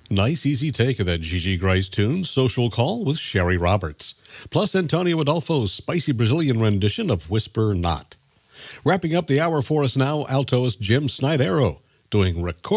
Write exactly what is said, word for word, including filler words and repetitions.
Nice, easy take of that Gigi Grice tune, Social Call with Sherry Roberts. Plus Antonio Adolfo's spicy Brazilian rendition of Whisper Not. Wrapping up the hour for us now, altoist Jim Snydero doing record.